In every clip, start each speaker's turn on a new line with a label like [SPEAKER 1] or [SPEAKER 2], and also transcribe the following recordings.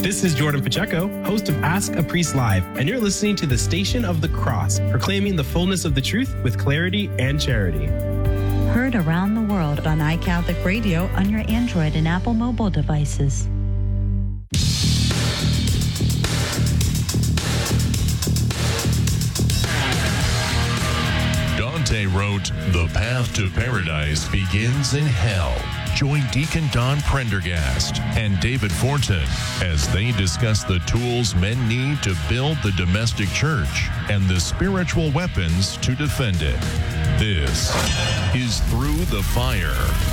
[SPEAKER 1] This is Jordan Pacheco, host of Ask a Priest Live, and you're listening to the Station of the Cross, proclaiming the fullness of the truth with clarity and charity.
[SPEAKER 2] Heard around the world on iCatholic Radio on your Android and Apple mobile devices.
[SPEAKER 3] Dante wrote, "The path to paradise begins in hell." Join Deacon Don Prendergast and David Fortin as they discuss the tools men need to build the domestic church and the spiritual weapons to defend it. This is Through the Fire.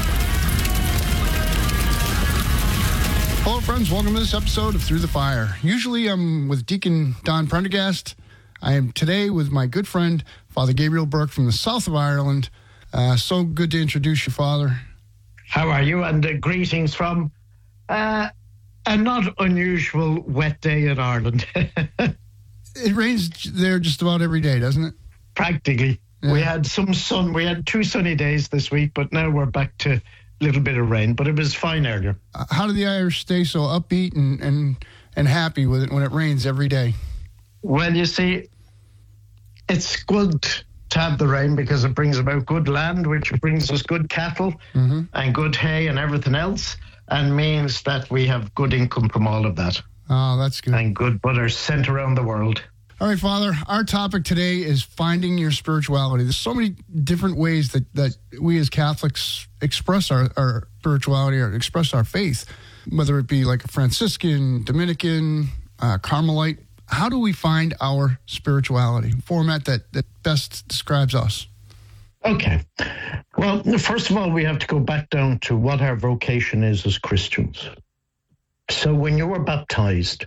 [SPEAKER 4] Hello, friends. Welcome to this episode of Through the Fire. Usually I'm with Deacon Don Prendergast. I am today with my good friend, Father Gabriel Burke from the south of Ireland. So good to introduce you, Father.
[SPEAKER 5] How are you? And greetings from a not unusual wet day in Ireland.
[SPEAKER 4] It rains there just about every day, doesn't it?
[SPEAKER 5] Practically.
[SPEAKER 4] Yeah.
[SPEAKER 5] We had some sun. We had 2 sunny days this week, but now we're back to a little bit of rain. But it was fine earlier.
[SPEAKER 4] How do the Irish stay so upbeat and happy with it when it rains every day?
[SPEAKER 5] Well, you see, it's good to have the rain because it brings about good land, which brings us good cattle and good hay and everything else, and means that we have good income from all of that.
[SPEAKER 4] Oh, that's good.
[SPEAKER 5] And good butter sent around the world.
[SPEAKER 4] All right, Father, our topic today is finding your spirituality. There's so many different ways that we as Catholics express our spirituality or express our faith, whether it be like a Franciscan, Dominican, Carmelite. How do we find our spirituality? Format that best describes us.
[SPEAKER 5] Okay. Well, first of all, we have to go back down to what our vocation is as Christians. So when you were baptized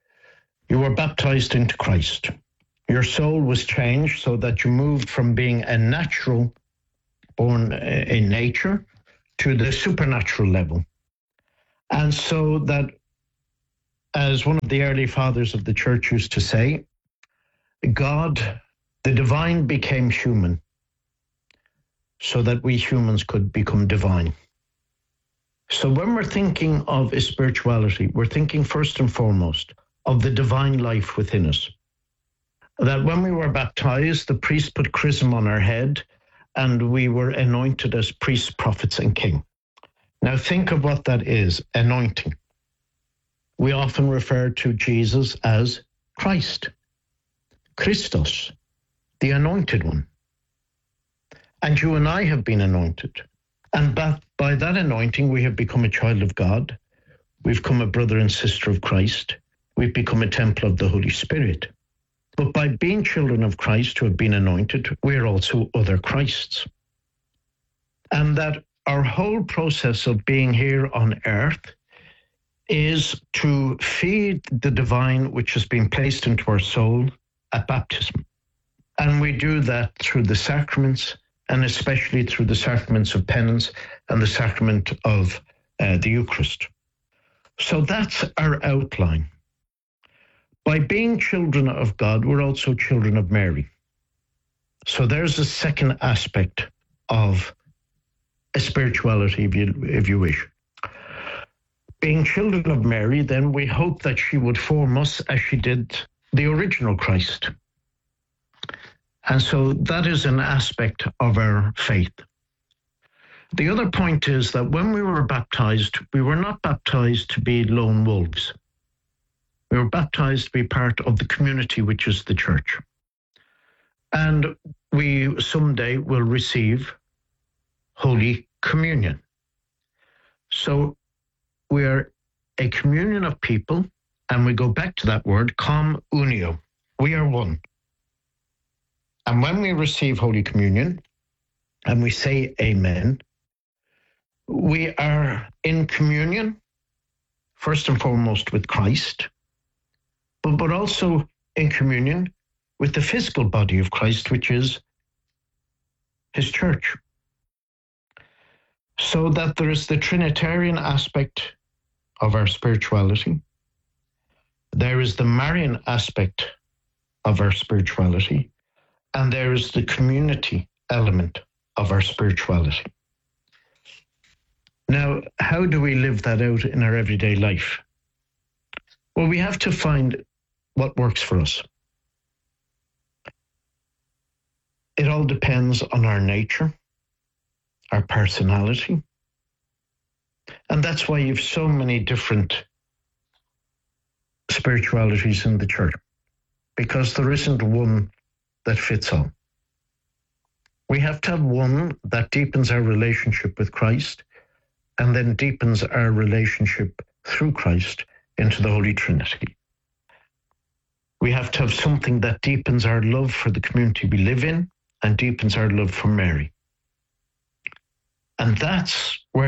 [SPEAKER 5] into Christ. Your soul was changed so that you moved from being a natural, born in nature, to the supernatural level. And so that, as one of the early fathers of the church used to say, God, the divine, became human so that we humans could become divine. So when we're thinking of a spirituality, we're thinking first and foremost of the divine life within us. That when we were baptized, the priest put chrism on our head and we were anointed as priests, prophets, and king. Now think of what that is, anointing. We often refer to Jesus as Christ, Christos, the anointed one. And you and I have been anointed. And by that anointing, we have become a child of God. We've become a brother and sister of Christ. We've become a temple of the Holy Spirit. But by being children of Christ who have been anointed, we're also other Christs. And that our whole process of being here on earth is to feed the divine which has been placed into our soul at baptism. And we do that through the sacraments, and especially through the sacraments of penance and the sacrament of the Eucharist. So that's our outline. By being children of God, we're also children of Mary. So there's a second aspect of a spirituality, if you wish. Being children of Mary, then we hope that she would form us as she did the original Christ. And so that is an aspect of our faith. The other point is that when we were baptized, we were not baptized to be lone wolves. We were baptized to be part of the community, which is the church. And we someday will receive Holy Communion. So we are a communion of people, and we go back to that word, com unio. We are one. And when we receive Holy Communion, and we say amen, we are in communion, first and foremost with Christ, but also in communion with the physical body of Christ, which is his church. So that there is the Trinitarian aspect of our spirituality. There is the Marian aspect of our spirituality. And there is the community element of our spirituality. Now, how do we live that out in our everyday life? Well, we have to find what works for us. It all depends on our nature, our personality. And that's why you've so many different spiritualities in the church, because there isn't one that fits all. We have to have one that deepens our relationship with Christ and then deepens our relationship through Christ into the Holy Trinity. We have to have something that deepens our love for the community we live in and deepens our love for Mary. And that's where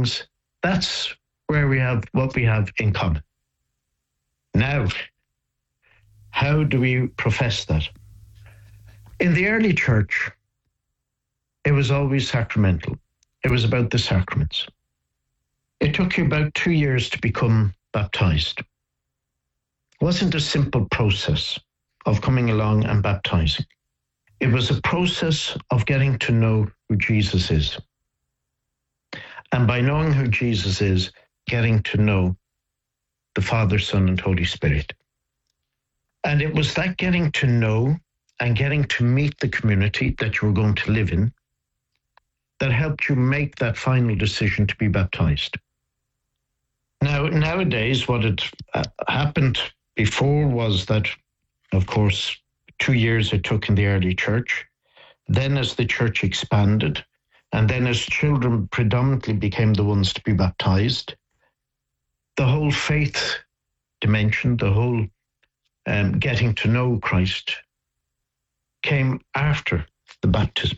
[SPEAKER 5] we have what we have in common. Now, how do we profess that? In the early church, it was always sacramental. It was about the sacraments. It took you about 2 years to become baptized. It wasn't a simple process of coming along and baptizing. It was a process of getting to know who Jesus is. And by knowing who Jesus is, getting to know the Father, Son, and Holy Spirit. And it was that getting to know and getting to meet the community that you were going to live in that helped you make that final decision to be baptized. Now, nowadays, what had happened before was that, of course, 2 years it took in the early church. Then as the church expanded, and then as children predominantly became the ones to be baptized, the whole faith dimension, the whole getting to know Christ came after the baptism.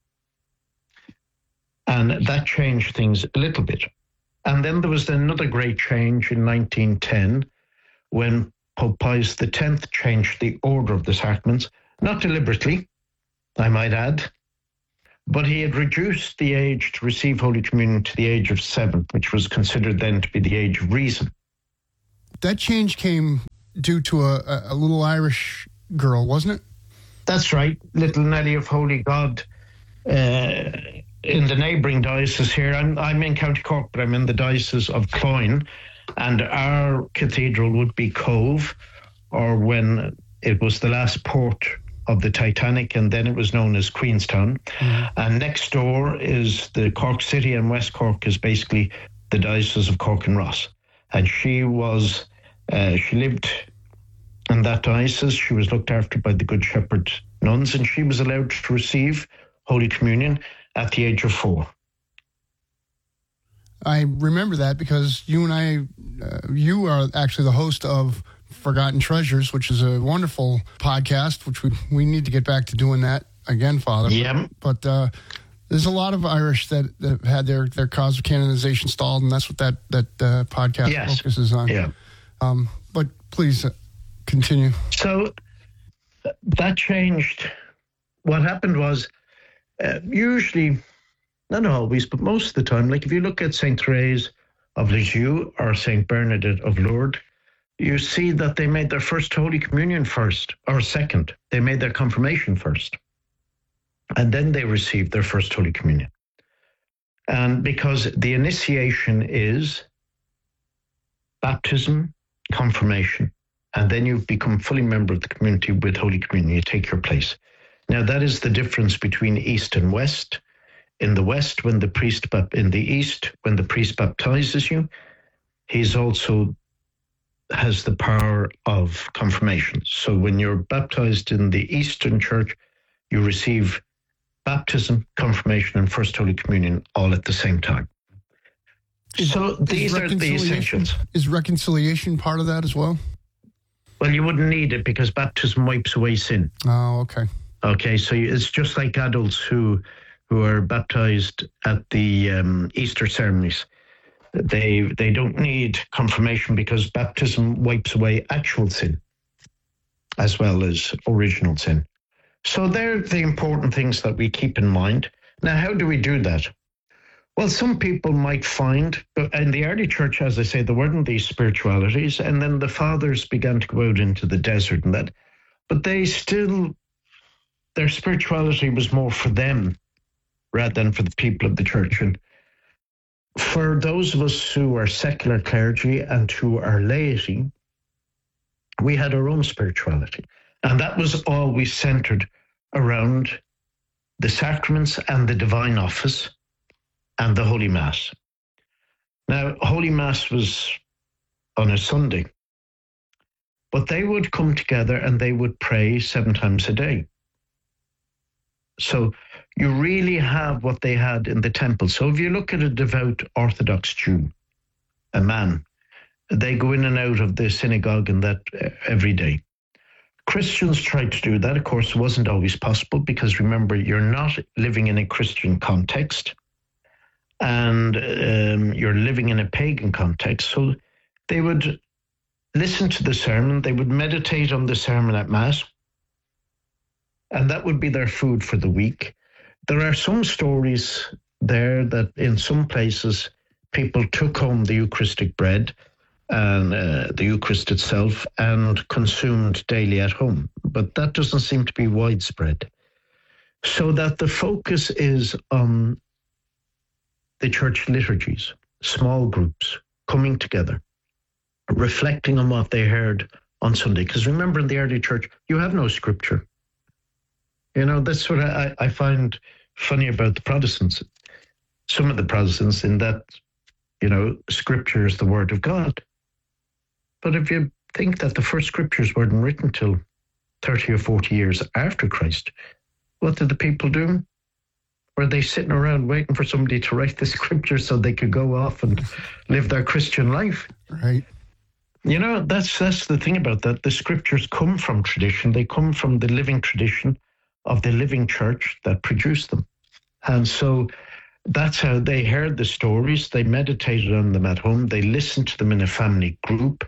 [SPEAKER 5] And that changed things a little bit. And then there was another great change in 1910 when Pope Pius X changed the order of the sacraments, not deliberately, I might add, but he had reduced the age to receive Holy Communion to the age of 7, which was considered then to be the age of reason.
[SPEAKER 4] That change came due to a little Irish girl, wasn't it?
[SPEAKER 5] That's right, little Nellie of Holy God. In the neighbouring diocese here, I'm in County Cork, but I'm in the diocese of Cloyne, and our cathedral would be Cove, or when it was the last port of the Titanic, and then it was known as Queenstown. And next door is the Cork City, and West Cork is basically the diocese of Cork and Ross. And she lived in that diocese. She was looked after by the Good Shepherd nuns, and she was allowed to receive Holy Communion at the age of 4.
[SPEAKER 4] I remember that because you and I, you are actually the host of Forgotten Treasures, which is a wonderful podcast, which we need to get back to doing that again, Father.
[SPEAKER 5] Yeah.
[SPEAKER 4] But there's a lot of Irish that had their cause of canonization stalled, and that's what that podcast focuses on.
[SPEAKER 5] Yeah.
[SPEAKER 4] But please continue. So
[SPEAKER 5] that changed. What happened was, usually, not always, but most of the time, like if you look at St. Therese of Lisieux or St. Bernadette of Lourdes, you see that they made their first Holy Communion first, or second. They made their confirmation first. And then they received their first Holy Communion. And because the initiation is baptism, confirmation, and then you become fully member of the community with Holy Communion. You take your place. Now, that is the difference between East and West. In the West, in the East, when the priest baptizes you, he's also has the power of confirmation. So when you're baptized in the Eastern Church, you receive baptism, confirmation, and First Holy Communion all at the same time. So these are the essentials.
[SPEAKER 4] Is reconciliation part of that as well?
[SPEAKER 5] Well, you wouldn't need it because baptism wipes away sin.
[SPEAKER 4] Oh, okay.
[SPEAKER 5] Okay, so it's just like adults who are baptized at the Easter ceremonies. They don't need confirmation because baptism wipes away actual sin as well as original sin. So they're the important things that we keep in mind. Now, how do we do that? Well, some people might find, but in the early church, as I say, there weren't these spiritualities, and then the fathers began to go out into the desert and that, but their spirituality was more for them rather than for the people of the church. And for those of us who are secular clergy and who are laity, we had our own spirituality. And that was always centered around the sacraments and the divine office and the Holy Mass. Now, Holy Mass was on a Sunday, but they would come together and they would pray 7 times a day. So you really have what they had in the temple. So if you look at a devout Orthodox Jew, a man, they go in and out of the synagogue and that every day. Christians tried to do that. Of course, it wasn't always possible because remember, you're not living in a Christian context and you're living in a pagan context. So they would listen to the sermon, they would meditate on the sermon at Mass, and that would be their food for the week. There are some stories there that in some places people took home the Eucharistic bread and the Eucharist itself and consumed daily at home. But that doesn't seem to be widespread. So that the focus is on the church liturgies, small groups coming together, reflecting on what they heard on Sunday. Because remember, in the early church, you have no scripture. You know, that's what I find funny about the Protestants. Some of the Protestants in that, you know, scripture is the word of God. But if you think that the first scriptures weren't written till 30 or 40 years after Christ, what did the people do? Were they sitting around waiting for somebody to write the scripture so they could go off and live their Christian life?
[SPEAKER 4] Right.
[SPEAKER 5] You know, that's the thing about that. The scriptures come from tradition. They come from the living tradition of the living church that produced them. And so that's how they heard the stories. They meditated on them at home. They listened to them in a family group.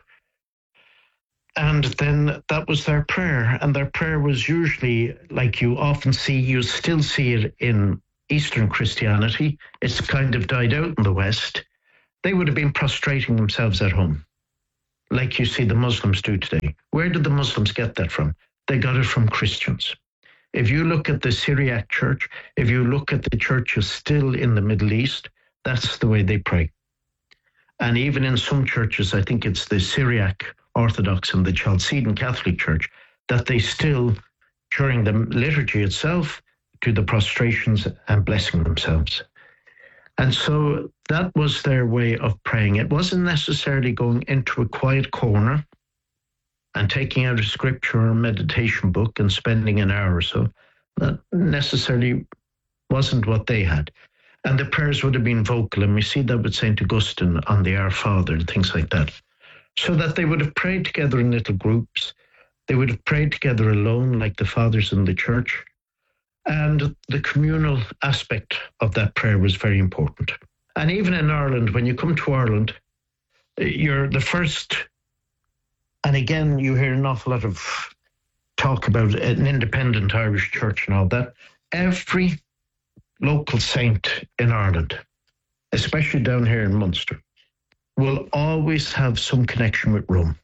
[SPEAKER 5] And then that was their prayer. And their prayer was usually, like you often see, you still see it in Eastern Christianity. It's kind of died out in the West. They would have been prostrating themselves at home, like you see the Muslims do today. Where did the Muslims get that from? They got it from Christians. If you look at the Syriac church, if you look at the churches still in the Middle East, that's the way they pray. And even in some churches, I think it's the Syriac Orthodox and the Chalcedon Catholic Church, that they still, during the liturgy itself, do the prostrations and blessing themselves. And so that was their way of praying. It wasn't necessarily going into a quiet corner and taking out a scripture or meditation book and spending an hour or so. That necessarily wasn't what they had. And the prayers would have been vocal, and we see that with St. Augustine on the Our Father and things like that. So that they would have prayed together in little groups. They would have prayed together alone, like the fathers in the church. And the communal aspect of that prayer was very important. And even in Ireland, when you come to Ireland, you're the first, and again, you hear an awful lot of talk about an independent Irish church and all that. Every local saint in Ireland, especially down here in Munster, will always have some connection with Rome.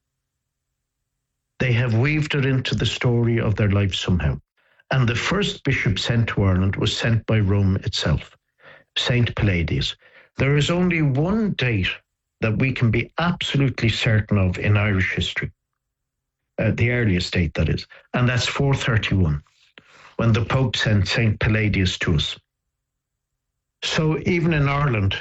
[SPEAKER 5] They have weaved it into the story of their life somehow. And the first bishop sent to Ireland was sent by Rome itself, Saint Palladius. There is only one date that we can be absolutely certain of in Irish history, the earliest date that is, and that's 431, when the Pope sent Saint Palladius to us. So even in Ireland,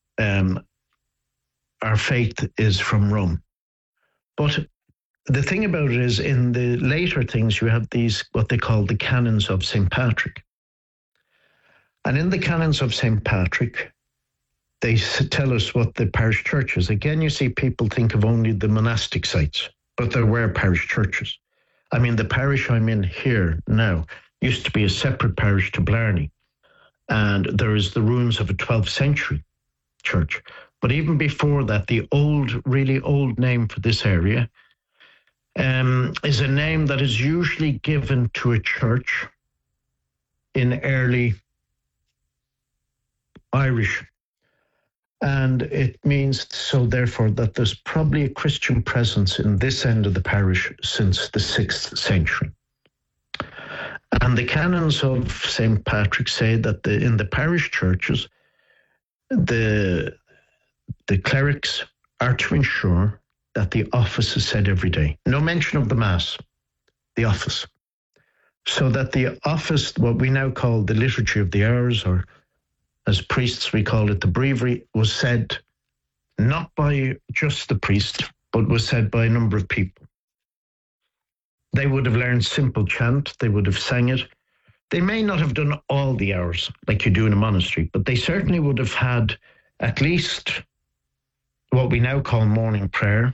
[SPEAKER 5] our faith is from Rome. But the thing about it is, in the later things, you have these, what they call the canons of St. Patrick. And in the canons of St. Patrick, they tell us what the parish church is. Again, you see people think of only the monastic sites, but there were parish churches. I mean, the parish I'm in here now used to be a separate parish to Blarney. And there is the ruins of a 12th century church. But even before that, the old, really old name for this area is a name that is usually given to a church in early Irish. And it means, so therefore, that there's probably a Christian presence in this end of the parish since the 6th century. And the canons of St. Patrick say that in the parish churches, the clerics are to ensure that the office is said every day. No mention of the Mass, the office. So that the office, what we now call the Liturgy of the Hours, or as priests we call it the Breviary, was said not by just the priest, but was said by a number of people. They would have learned simple chant, they would have sang it. They may not have done all the hours like you do in a monastery, but they certainly would have had at least what we now call morning prayer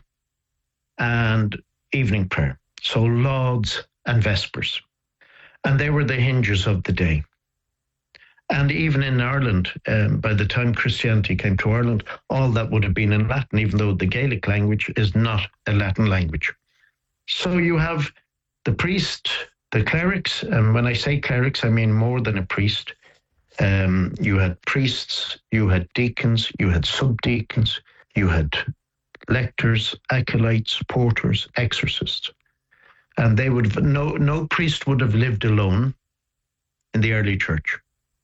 [SPEAKER 5] and evening prayer. So lauds and vespers. And they were the hinges of the day. And even in Ireland, by the time Christianity came to Ireland, all that would have been in Latin, even though the Gaelic language is not a Latin language. So you have the priest, the clerics, and when I say clerics, I mean more than a priest. You had priests, you had deacons, you had subdeacons, you had lectors, acolytes, porters, exorcists. And they would have, no priest would have lived alone in the early church.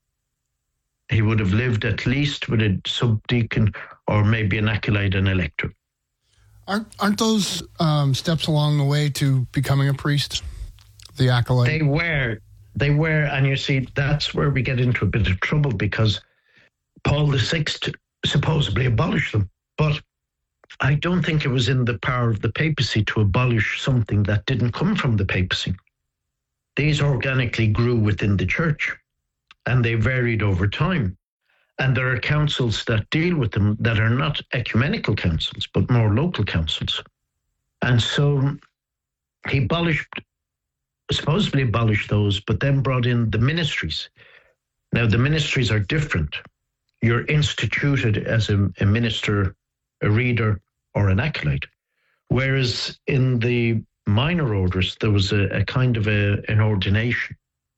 [SPEAKER 5] He would have lived at least with a subdeacon or maybe an acolyte and a lector.
[SPEAKER 4] Aren't those steps along the way to becoming a priest? The acolyte? They were, and you see, that's where we get into a bit of trouble because Paul VI supposedly abolished them. But I don't think it was in the power of the papacy to abolish something that didn't come from the papacy. These organically grew within the church, and they varied over time. And there are councils that deal with them that are not ecumenical councils, but more local councils. And so he supposedly abolished those, but then brought in the ministries. Now, the ministries are different. You're instituted as a minister, a reader, or an acolyte. Whereas in the minor orders, there was a kind of an ordination.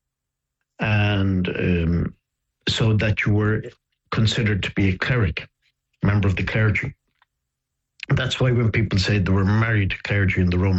[SPEAKER 4] And so that you were considered to be a cleric, member of the clergy. That's why when people say they were married to clergy in the Roman